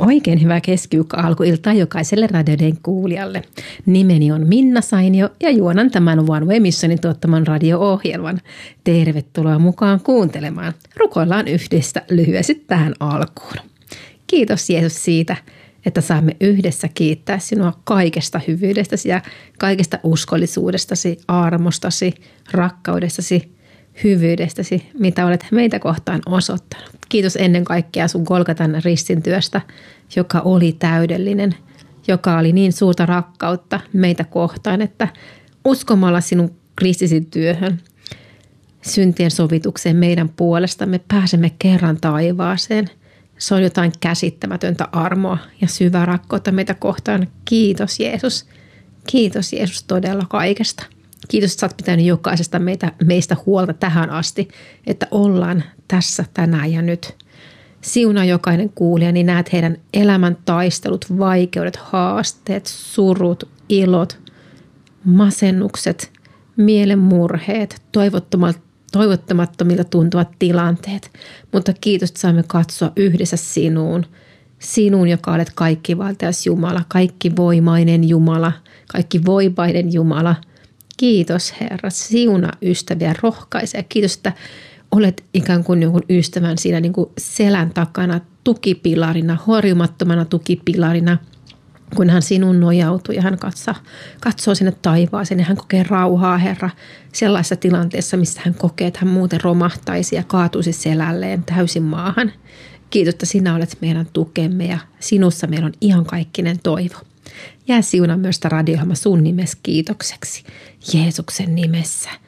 Oikein hyvää keskiviikko-alkuiltaa jokaiselle radioiden kuulijalle. Nimeni on Minna Sainio ja juonan tämän One Way Missionin tuottaman radio-ohjelman. Tervetuloa mukaan kuuntelemaan. Rukoillaan yhdessä lyhyesti tähän alkuun. Kiitos Jeesus siitä, että saamme yhdessä kiittää sinua kaikesta hyvyydestäsi ja kaikesta uskollisuudestasi, armostasi, rakkaudestasi, hyvyydestäsi, mitä olet meitä kohtaan osoittanut. Kiitos ennen kaikkea sun Golgatan ristin työstä, joka oli täydellinen, joka oli niin suurta rakkautta meitä kohtaan, että uskomalla sinun kristisi työhön, syntien sovitukseen meidän puolestamme pääsemme kerran taivaaseen. Se on jotain käsittämätöntä armoa ja syvää rakkautta meitä kohtaan. Kiitos Jeesus. Kiitos Jeesus todella kaikesta. Kiitos, että sä oot pitänyt jokaisesta meistä huolta tähän asti, että ollaan tässä tänään ja nyt. Siunaa jokainen kuulija, niin näet heidän elämän taistelut, vaikeudet, haasteet, surut, ilot, masennukset, mielenmurheet, toivottamattomilta tuntuvat tilanteet. Mutta kiitos, että saamme katsoa yhdessä sinuun, joka olet kaikkivaltias Jumala, kaikkivoimainen Jumala, kaikkivoipainen Jumala. Kiitos Herra, siunaa ystäviä, rohkaise ja kiitos, että olet ikään kuin jonkun ystävän siinä niin kuin selän takana tukipilarina, horjumattomana tukipilarina, kun hän sinun nojautuu ja hän katsoo sinne taivaaseen ja hän kokee rauhaa, Herra, sellaisessa tilanteessa, missä hän kokee, että hän muuten romahtaisi ja kaatuisi selälleen täysin maahan. Kiitos, että sinä olet meidän tukemme ja sinussa meillä on iankaikkinen toivo. Jää siunaa myös tämä radio-ohjelma sun nimessä kiitokseksi. Jeesuksen nimessä.